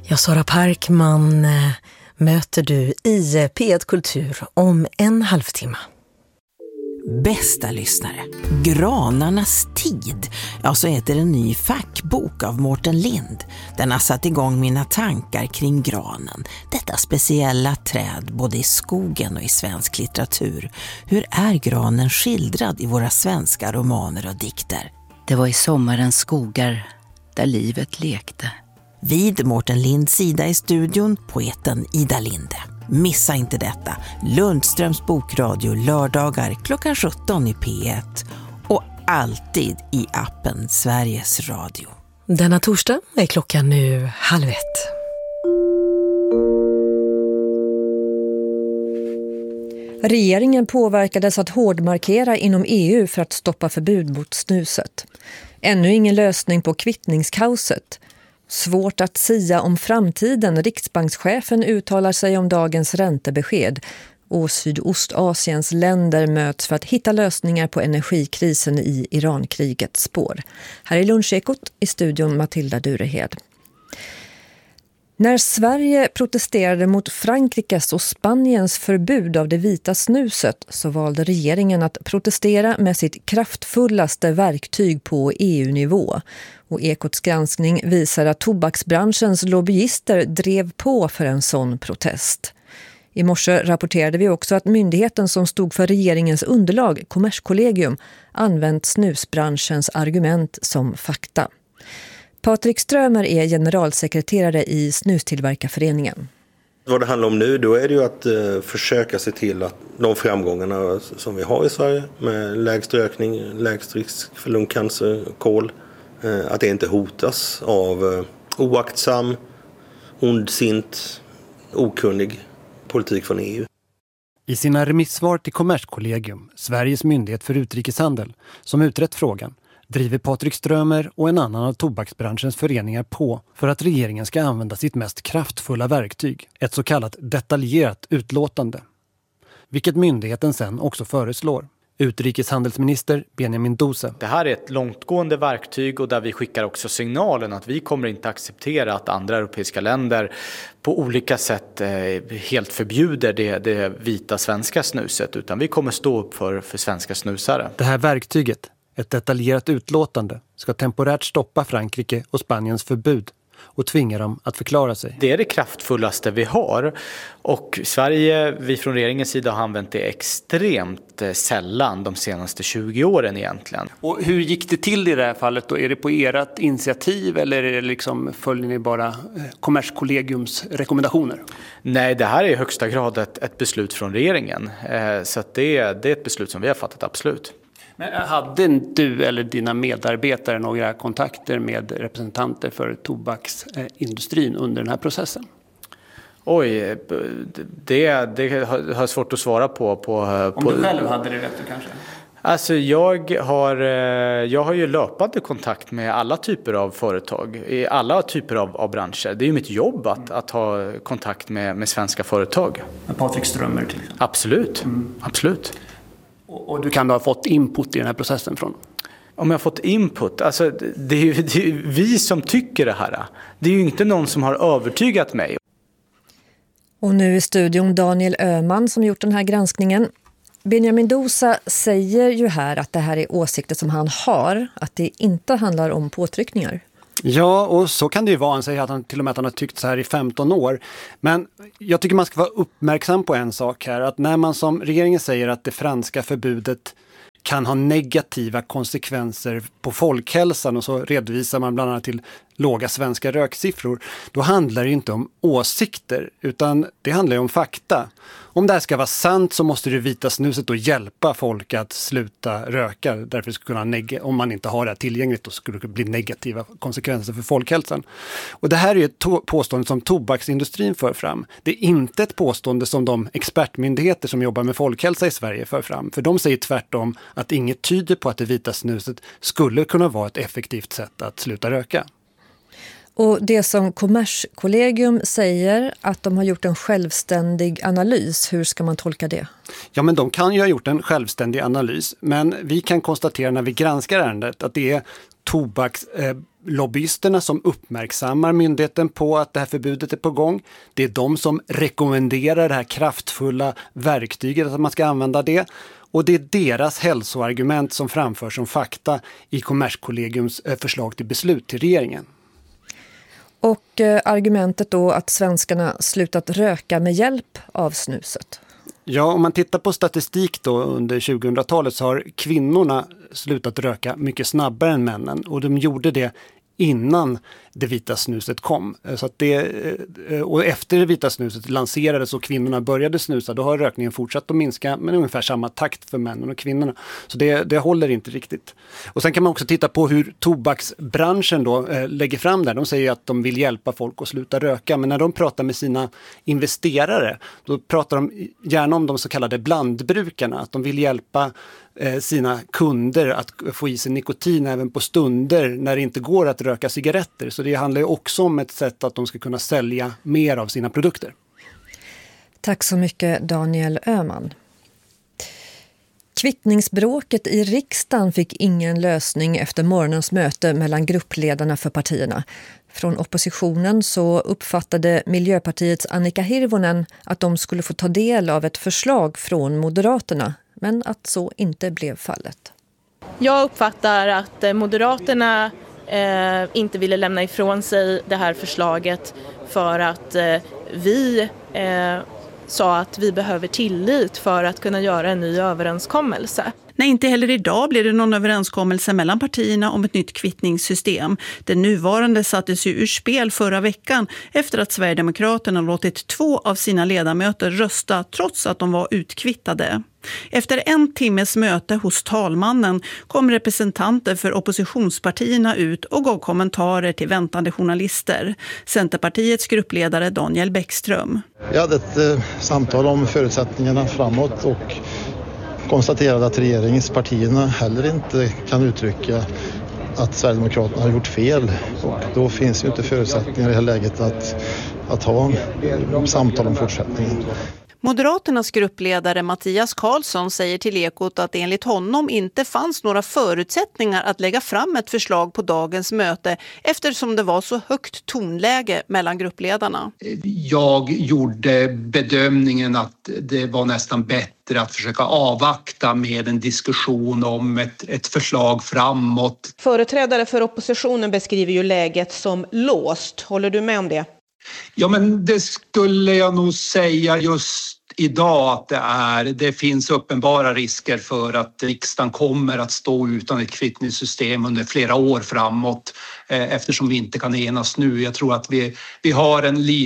Sara Parkman möter du i P1 Kultur om en halvtimme. Bästa lyssnare, Granarnas tid. Ja, så heter en ny fackbok av Mårten Lind. Den har satt igång mina tankar kring granen. Detta speciella träd både i skogen och i svensk litteratur. Hur är granen skildrad i våra svenska romaner och dikter? Det var i sommarens skogar där livet lekte. Vid Mårten Linds sida i studion, poeten Ida Linde. Missa inte detta. Lundströms bokradio lördagar klockan 17 i P1 och alltid i appen Sveriges Radio. Denna torsdag är klockan nu 12:30. Regeringen påverkades att hårdmarkera inom EU för att stoppa förbud mot snuset. Ännu ingen lösning på kvittningskaoset. Svårt att sia om framtiden. Riksbankschefen uttalar sig om dagens räntebesked. Och Sydostasiens länder möts för att hitta lösningar på energikrisen i Irankrigets spår. Här är Lunchekot i studion Matilda Durehed. När Sverige protesterade mot Frankrikes och Spaniens förbud av det vita snuset så valde regeringen att protestera med sitt kraftfullaste verktyg på EU-nivå. Och Ekots granskning visar att tobaksbranschens lobbyister drev på för en sån protest. I morse rapporterade vi också att myndigheten som stod för regeringens underlag, Kommerskollegium, använt snusbranschens argument som fakta. Patrik Strömer är generalsekreterare i Snustillverkarföreningen. Vad det handlar om nu då är det ju att försöka se till att de framgångarna som vi har i Sverige med lägst rökning, lägst risk för lungcancer, kol, att det inte hotas av oaktsam, ondsint, okunnig politik från EU. I sina remissvar till Kommerskollegium, Sveriges myndighet för utrikeshandel, som utrett frågan, driver Patrik Strömer och en annan av tobaksbranschens föreningar på för att regeringen ska använda sitt mest kraftfulla verktyg, ett så kallat detaljerat utlåtande. Vilket myndigheten sen också föreslår. Utrikeshandelsminister Benjamin Duse. Det här är ett långtgående verktyg och där vi skickar också signalen att vi kommer inte acceptera att andra europeiska länder på olika sätt helt förbjuder det vita svenska snuset, utan vi kommer stå upp för svenska snusare. Det här verktyget, ett detaljerat utlåtande, ska temporärt stoppa Frankrike och Spaniens förbud och tvinga dem att förklara sig. Det är det kraftfullaste vi har, och Sverige, vi från regeringens sida har använt det extremt sällan de senaste 20 åren egentligen. Och hur gick det till i det här fallet då? Är det på ert initiativ eller är det liksom, följer ni bara Kommerskollegiums rekommendationer? Nej, det här är i högsta grad ett beslut från regeringen, så att det är ett beslut som vi har fattat, absolut. Men hade du eller dina medarbetare några kontakter med representanter för tobaksindustrin under den här processen? Oj, det har svårt att svara på. Om du själv hade det, vet du kanske? Alltså jag har ju löpande kontakt med alla typer av företag, i alla typer av branscher. Det är ju mitt jobb att ha kontakt med svenska företag. Med Patrik Strömer till exempel? Absolut, absolut. Och du kan då ha fått input i den här processen från? Om jag har fått input? Alltså det är ju vi som tycker det här. Det är ju inte någon som har övertygat mig. Och nu i studion Daniel Öhman som gjort den här granskningen. Benjamin Duse säger ju här att det här är åsikter som han har, att det inte handlar om påtryckningar. Ja, och så kan det ju vara. Han säger att han till och med att han har tyckt så här i 15 år. Men jag tycker man ska vara uppmärksam på en sak här. Att när man som regeringen säger att det franska förbudet kan ha negativa konsekvenser på folkhälsan och så redovisar man bland annat till låga svenska röksiffror, då handlar det inte om åsikter utan det handlar om fakta. Om det här ska vara sant så måste det vita snuset då hjälpa folk att sluta röka. Därför skulle kunna om man inte har det här tillgängligt då skulle det bli negativa konsekvenser för folkhälsan. Och det här är ett påstående som tobaksindustrin för fram. Det är inte ett påstående som de expertmyndigheter som jobbar med folkhälsa i Sverige för fram. För de säger tvärtom att inget tyder på att det vita snuset skulle kunna vara ett effektivt sätt att sluta röka. Och det som Kommerskollegium säger att de har gjort en självständig analys, hur ska man tolka det? Ja, men de kan ju ha gjort en självständig analys, men vi kan konstatera när vi granskar ärendet att det är tobakslobbyisterna som uppmärksammar myndigheten på att det här förbudet är på gång. Det är de som rekommenderar det här kraftfulla verktyget att man ska använda det. Och det är deras hälsoargument som framförs som fakta i Kommerskollegiums förslag till beslut till regeringen. Och argumentet då att svenskarna slutat röka med hjälp av snuset? Ja, om man tittar på statistik då under 2000-talet så har kvinnorna slutat röka mycket snabbare än männen. Och de gjorde det innan det vita snuset kom. Så att och efter det vita snuset lanserades och kvinnorna började snusa, då har rökningen fortsatt att minska men ungefär samma takt för männen och kvinnorna. Så det håller inte riktigt. Och sen kan man också titta på hur tobaksbranschen då lägger fram det. De säger att de vill hjälpa folk att sluta röka, men när de pratar med sina investerare då pratar de gärna om de så kallade blandbrukarna. Att de vill hjälpa sina kunder att få i sig nikotin även på stunder när det inte går att röka cigaretter. Så det handlar ju också om ett sätt att de ska kunna sälja mer av sina produkter. Tack så mycket Daniel Öhman. Kvittningsbråket i riksdagen fick ingen lösning efter morgonens möte mellan gruppledarna för partierna. Från oppositionen så uppfattade Miljöpartiets Annika Hirvonen att de skulle få ta del av ett förslag från Moderaterna, men att så inte blev fallet. Jag uppfattar att Moderaterna inte ville lämna ifrån sig det här förslaget för att vi sa att vi behöver tillit för att kunna göra en ny överenskommelse. Nej, inte heller idag blir det någon överenskommelse mellan partierna om ett nytt kvittningssystem. Det nuvarande sattes ju ur spel förra veckan efter att Sverigedemokraterna låtit 2 av sina ledamöter rösta trots att de var utkvittade. Efter 1 timmes möte hos talmannen kom representanter för oppositionspartierna ut och gav kommentarer till väntande journalister. Centerpartiets gruppledare Daniel Bäckström. Vi hade ett samtal om förutsättningarna framåt och konstaterade att regeringspartierna heller inte kan uttrycka att Sverigedemokraterna har gjort fel. Och då finns ju inte förutsättningar i det här läget att ha samtal om fortsättningen. Moderaternas gruppledare Mattias Karlsson säger till Ekot att det enligt honom inte fanns några förutsättningar att lägga fram ett förslag på dagens möte eftersom det var så högt tonläge mellan gruppledarna. Jag gjorde bedömningen att det var nästan bättre att försöka avvakta med en diskussion om ett förslag framåt. Företrädare för oppositionen beskriver ju läget som låst. Håller du med om det? Ja, men det skulle jag nog säga just idag att det finns uppenbara risker för att riksdagen kommer att stå utan ett kvittningssystem under flera år framåt eftersom vi inte kan enas nu. Jag tror att vi har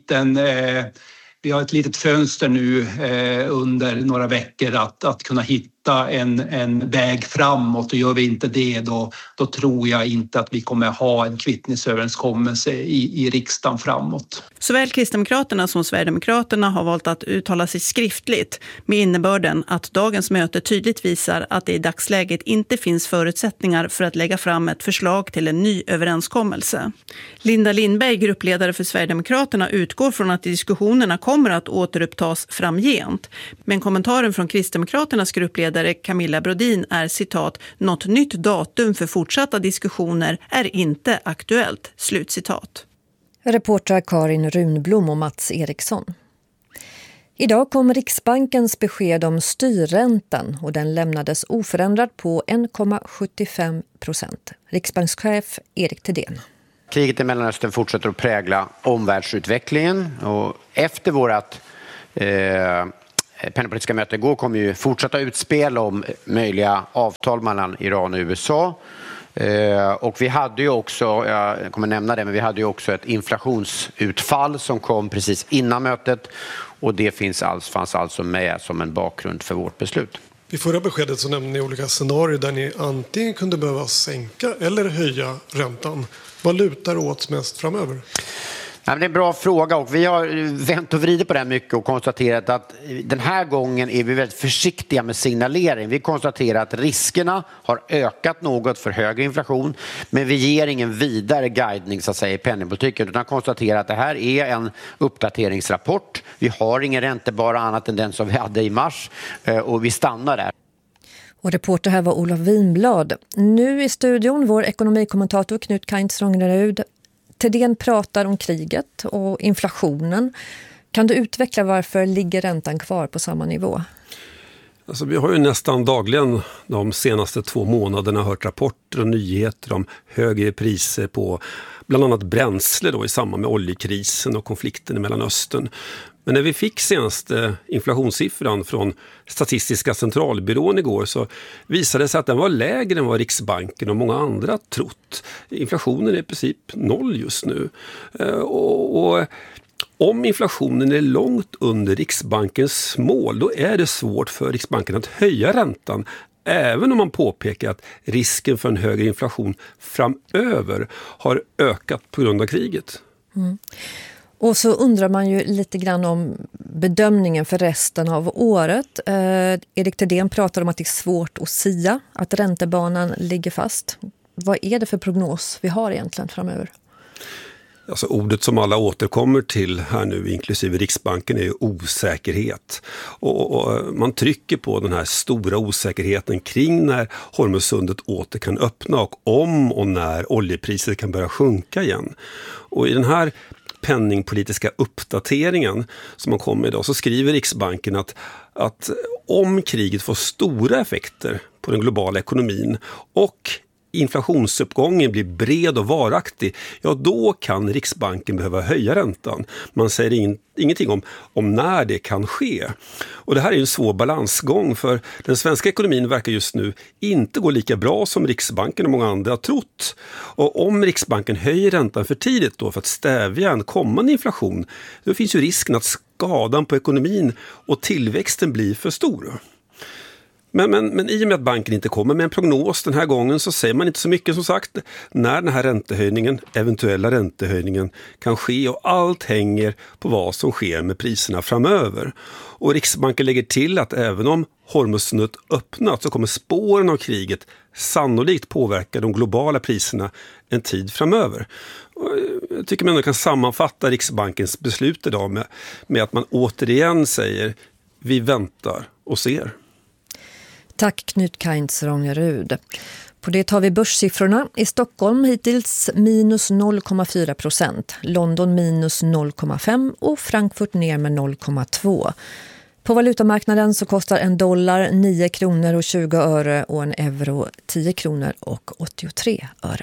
ett litet fönster nu under några veckor att kunna hitta en väg framåt, och gör vi inte det då tror jag inte att vi kommer ha en kvittningsöverenskommelse i riksdagen framåt. Såväl Kristdemokraterna som Sverigedemokraterna har valt att uttala sig skriftligt med innebörden att dagens möte tydligt visar att det i dagsläget inte finns förutsättningar för att lägga fram ett förslag till en ny överenskommelse. Linda Lindberg, gruppledare för Sverigedemokraterna, utgår från att diskussionerna kommer att återupptas framgent. Men kommentaren från Kristdemokraternas gruppledare Camilla Brodin är citat: "Något nytt datum för fortsatta diskussioner är inte aktuellt." Slutcitat. Reportrar Karin Runblom och Mats Eriksson. Idag kom Riksbankens besked om styrräntan och den lämnades oförändrad på 1,75%. Riksbankschef Erik Thedéen. Kriget i Mellanöstern fortsätter att prägla omvärldsutvecklingen, och efter vårt penningpolitiska möte igår kommer ju fortsätta utspel om möjliga avtal mellan Iran och USA. Och vi hade ju också, jag kommer nämna det, men vi hade ju också ett inflationsutfall som kom precis innan mötet, och det fanns alltså med som en bakgrund för vårt beslut. I förra beskedet så nämnde ni olika scenarier där ni antingen kunde behöva sänka eller höja räntan. Vad lutar åt mest framöver? Ja, det är en bra fråga, och vi har vänt och vridit på det mycket och konstaterat att den här gången är vi väldigt försiktiga med signalering. Vi konstaterar att riskerna har ökat något för högre inflation, men vi ger ingen vidare guidning så att säga i penningpolitiken, utan konstaterar att det här är en uppdateringsrapport. Vi har ingen räntebara annat än den som vi hade i mars, och vi stannar där. Och reporter här var Olof Winblad. Nu i studion vår ekonomikommentator Knut Kainz-Rongerud. Thedéen pratar om kriget och inflationen. Kan du utveckla varför ligger räntan kvar på samma nivå? Alltså, vi har ju nästan dagligen de senaste 2 månaderna hört rapporter och nyheter om högre priser på bland annat bränsle då, i samband med oljekrisen och konflikten i Mellanöstern. Men när vi fick senaste inflationssiffran från Statistiska centralbyrån igår så visade det sig att den var lägre än vad Riksbanken och många andra trott. Inflationen är i princip 0 just nu. Och om inflationen är långt under Riksbankens mål, då är det svårt för Riksbanken att höja räntan, även om man påpekar att risken för en högre inflation framöver har ökat på grund av kriget. Mm. Och så undrar man ju lite grann om bedömningen för resten av året. Erik Thedéen pratar om att det är svårt att sia, att räntebanan ligger fast. Vad är det för prognos vi har egentligen framöver? Alltså ordet som alla återkommer till här nu, inklusive Riksbanken, är ju osäkerhet. Och man trycker på den här stora osäkerheten kring när Hormuzsundet åter kan öppna och om och när oljepriset kan börja sjunka igen. Och i den här penningpolitiska uppdateringen som man kommer idag så skriver Riksbanken att om kriget får stora effekter på den globala ekonomin och inflationsuppgången blir bred och varaktig, ja då kan Riksbanken behöva höja räntan. Man säger ingenting om när det kan ske. Och det här är en svår balansgång, för den svenska ekonomin verkar just nu inte gå lika bra som Riksbanken och många andra har trott. Och om Riksbanken höjer räntan för tidigt då för att stävja en kommande inflation, då finns ju risken att skadan på ekonomin och tillväxten blir för stor. Men i och med att banken inte kommer med en prognos den här gången så säger man inte så mycket, som sagt, när den här eventuella räntehöjningen kan ske, och allt hänger på vad som sker med priserna framöver. Och Riksbanken lägger till att även om Hormuzsundet öppnat så kommer spåren av kriget sannolikt påverka de globala priserna en tid framöver. Och jag tycker man kan sammanfatta Riksbankens beslut idag med att man återigen säger vi väntar och ser. Tack Knut Kainz-Rongerud. På det tar vi börssiffrorna. I Stockholm hittills minus 0,4%, London minus 0,5% och Frankfurt ner med 0,2%. På valutamarknaden så kostar en dollar 9 kronor och 20 öre och en euro 10 kronor och 83 öre.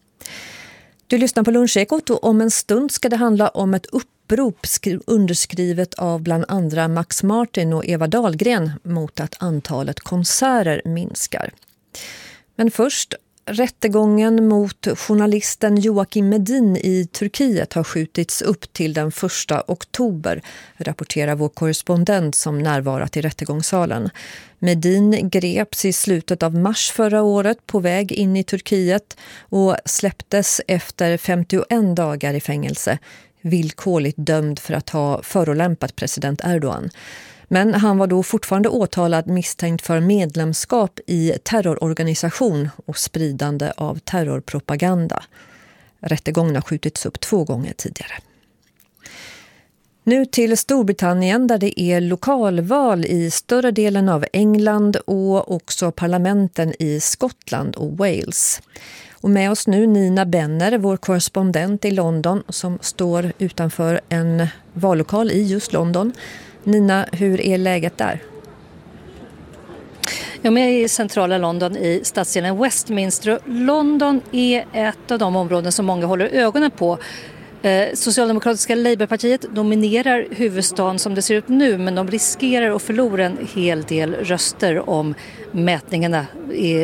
Du lyssnar på Lunchekot och om en stund ska det handla om ett upprop underskrivet av bland andra Max Martin och Eva Dahlgren mot att antalet konserter minskar. Men först, rättegången mot journalisten Joakim Medin i Turkiet har skjutits upp till den 1 oktober, rapporterar vår korrespondent som närvarat i rättegångssalen. Medin greps i slutet av mars förra året på väg in i Turkiet och släpptes efter 51 dagar i fängelse, villkorligt dömd för att ha förolämpat president Erdogan. Men han var då fortfarande åtalad misstänkt för medlemskap i terrororganisation och spridande av terrorpropaganda. Rättegången har skjutits upp 2 gånger tidigare. Nu till Storbritannien där det är lokalval i större delen av England och också parlamenten i Skottland och Wales. Och med oss nu Nina Benner, vår korrespondent i London som står utanför en vallokal i just London. Nina, hur är läget där? Jag är i centrala London i stadsdelen Westminster. London är ett av de områden som många håller ögonen på. Socialdemokratiska Labourpartiet dominerar huvudstaden som det ser ut nu, men de riskerar att förlora en hel del röster om mätningarna